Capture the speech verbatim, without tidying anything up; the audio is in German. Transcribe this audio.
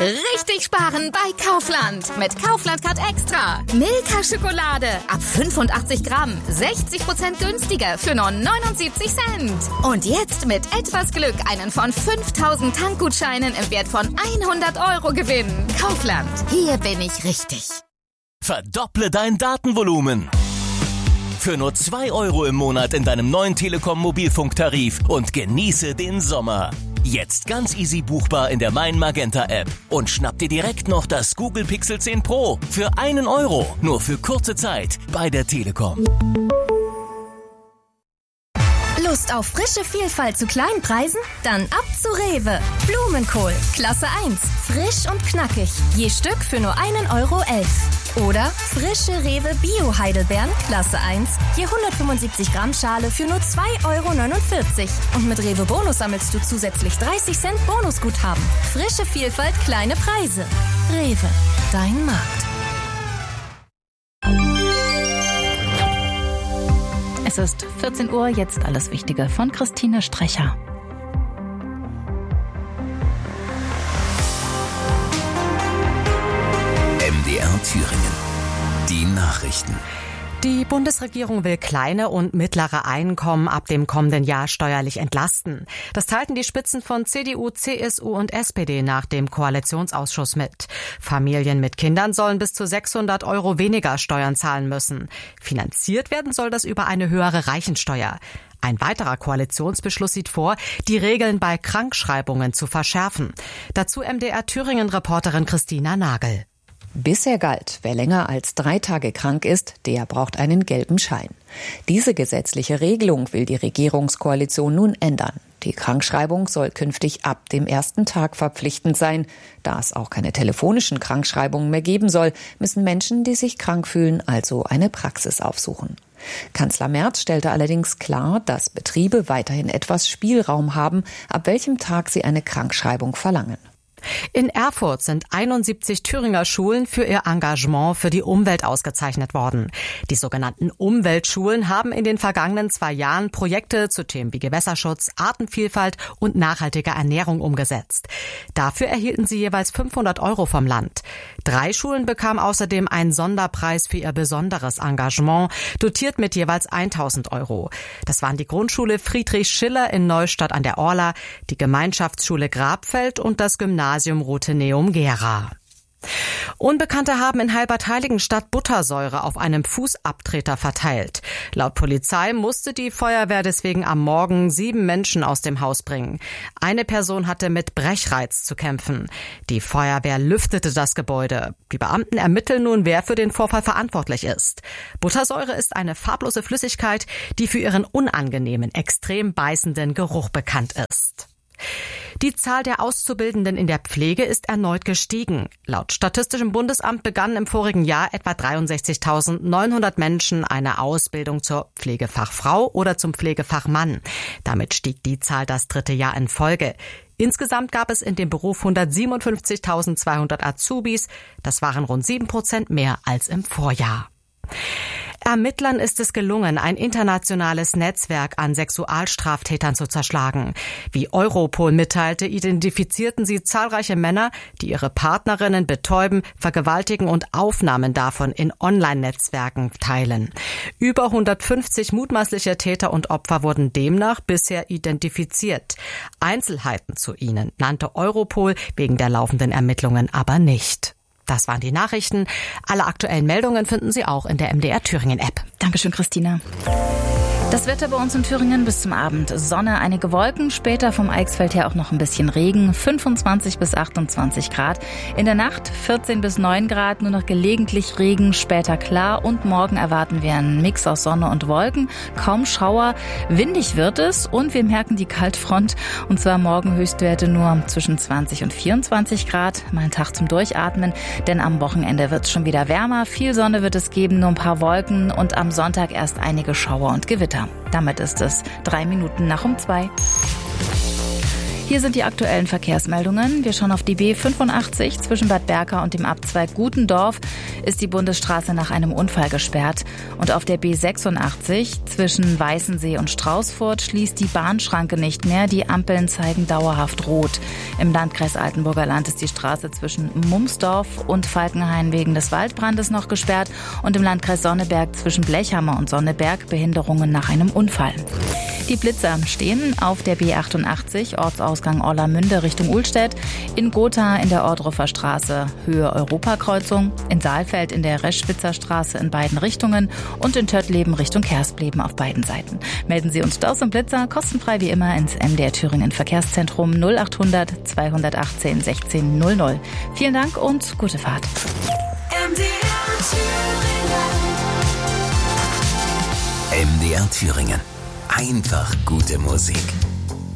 Richtig sparen bei Kaufland. Mit Kaufland Card Extra. Milka Schokolade ab fünfundachtzig Gramm. sechzig Prozent günstiger für nur neunundsiebzig Cent. Und jetzt mit etwas Glück einen von fünftausend Tankgutscheinen im Wert von hundert Euro gewinnen. Kaufland. Hier bin ich richtig. Verdopple dein Datenvolumen. Für nur zwei Euro im Monat in deinem neuen Telekom-Mobilfunktarif und genieße den Sommer. Jetzt ganz easy buchbar in der Mein Magenta App. Und schnapp dir direkt noch das Google Pixel zehn Pro für einen Euro. Nur für kurze Zeit bei der Telekom. Lust auf frische Vielfalt zu kleinen Preisen? Dann ab zu Rewe. Blumenkohl, Klasse eins. Frisch und knackig. Je Stück für nur einen Euro elf. Oder frische Rewe Bio-Heidelbeeren, Klasse eins. Je hundertfünfundsiebzig Gramm Schale für nur zwei Euro neunundvierzig. Und mit Rewe Bonus sammelst du zusätzlich dreißig Cent Bonusguthaben. Frische Vielfalt, kleine Preise. Rewe, dein Markt. Es ist vierzehn Uhr, jetzt alles Wichtige von Christine Strecher. M D R Thüringen. Die Nachrichten. Die Bundesregierung will kleine und mittlere Einkommen ab dem kommenden Jahr steuerlich entlasten. Das teilten die Spitzen von C D U, C S U und S P D nach dem Koalitionsausschuss mit. Familien mit Kindern sollen bis zu sechshundert Euro weniger Steuern zahlen müssen. Finanziert werden soll das über eine höhere Reichensteuer. Ein weiterer Koalitionsbeschluss sieht vor, die Regeln bei Krankschreibungen zu verschärfen. Dazu M D R Thüringen-Reporterin Christina Nagel. Bisher galt, wer länger als drei Tage krank ist, der braucht einen gelben Schein. Diese gesetzliche Regelung will die Regierungskoalition nun ändern. Die Krankschreibung soll künftig ab dem ersten Tag verpflichtend sein. Da es auch keine telefonischen Krankschreibungen mehr geben soll, müssen Menschen, die sich krank fühlen, also eine Praxis aufsuchen. Kanzler Merz stellte allerdings klar, dass Betriebe weiterhin etwas Spielraum haben, ab welchem Tag sie eine Krankschreibung verlangen. In Erfurt sind einundsiebzig Thüringer Schulen für ihr Engagement für die Umwelt ausgezeichnet worden. Die sogenannten Umweltschulen haben in den vergangenen zwei Jahren Projekte zu Themen wie Gewässerschutz, Artenvielfalt und nachhaltige Ernährung umgesetzt. Dafür erhielten sie jeweils fünfhundert Euro vom Land. Drei Schulen bekamen außerdem einen Sonderpreis für ihr besonderes Engagement, dotiert mit jeweils tausend Euro. Das waren die Grundschule Friedrich Schiller in Neustadt an der Orla, die Gemeinschaftsschule Grabfeld und das Gymnasium Rotheneum Gera. Unbekannte haben in Halbertheiligenstadt Buttersäure auf einem Fußabtreter verteilt. Laut Polizei musste die Feuerwehr deswegen am Morgen sieben Menschen aus dem Haus bringen. Eine Person hatte mit Brechreiz zu kämpfen. Die Feuerwehr lüftete das Gebäude. Die Beamten ermitteln nun, wer für den Vorfall verantwortlich ist. Buttersäure ist eine farblose Flüssigkeit, die für ihren unangenehmen, extrem beißenden Geruch bekannt ist. Die Zahl der Auszubildenden in der Pflege ist erneut gestiegen. Laut Statistischem Bundesamt begannen im vorigen Jahr etwa dreiundsechzigtausendneunhundert Menschen eine Ausbildung zur Pflegefachfrau oder zum Pflegefachmann. Damit stieg die Zahl das dritte Jahr in Folge. Insgesamt gab es in dem Beruf hundertsiebenundfünfzigtausendzweihundert Azubis. Das waren rund sieben Prozent mehr als im Vorjahr. Ermittlern ist es gelungen, ein internationales Netzwerk an Sexualstraftätern zu zerschlagen. Wie Europol mitteilte, identifizierten sie zahlreiche Männer, die ihre Partnerinnen betäuben, vergewaltigen und Aufnahmen davon in Online-Netzwerken teilen. Über hundertfünfzig mutmaßliche Täter und Opfer wurden demnach bisher identifiziert. Einzelheiten zu ihnen nannte Europol wegen der laufenden Ermittlungen aber nicht. Das waren die Nachrichten. Alle aktuellen Meldungen finden Sie auch in der M D R Thüringen App. Dankeschön, Christina. Das Wetter bei uns in Thüringen bis zum Abend. Sonne, einige Wolken, später vom Eichsfeld her auch noch ein bisschen Regen. fünfundzwanzig bis achtundzwanzig Grad. In der Nacht vierzehn bis neun Grad, nur noch gelegentlich Regen, später klar. Und morgen erwarten wir einen Mix aus Sonne und Wolken. Kaum Schauer. Windig wird es und wir merken die Kaltfront. Und zwar morgen Höchstwerte nur zwischen zwanzig und vierundzwanzig Grad. Mal ein Tag zum Durchatmen, denn am Wochenende wird es schon wieder wärmer. Viel Sonne wird es geben, nur ein paar Wolken und am Sonntag erst einige Schauer und Gewitter. Damit ist es drei Minuten nach um zwei. Hier sind die aktuellen Verkehrsmeldungen. Wir schauen auf die B fünfundachtzig zwischen Bad Berka und dem Abzweig Gutendorf ist die Bundesstraße nach einem Unfall gesperrt. Und auf der B sechsundachtzig zwischen Weißensee und Straußfurt schließt die Bahnschranke nicht mehr. Die Ampeln zeigen dauerhaft rot. Im Landkreis Altenburger Land ist die Straße zwischen Mumsdorf und Falkenhain wegen des Waldbrandes noch gesperrt. Und im Landkreis Sonneberg zwischen Blechhammer und Sonneberg Behinderungen nach einem Unfall. Die Blitzer stehen auf der B achtundachtzig, Ortsausgang Orlamünde Richtung Uhlstedt, in Gotha in der Ordruffer Straße Höhe Europakreuzung, in Saalfeld in der Reschwitzer Straße in beiden Richtungen und in Töttleben Richtung Kerspleben auf beiden Seiten. Melden Sie uns Staus und Blitzer kostenfrei wie immer ins M D R Thüringen Verkehrszentrum null achthundert zweihundertachtzehn sechzehn null null. Vielen Dank und gute Fahrt. M D R Thüringen. M D R Thüringen. Einfach gute Musik.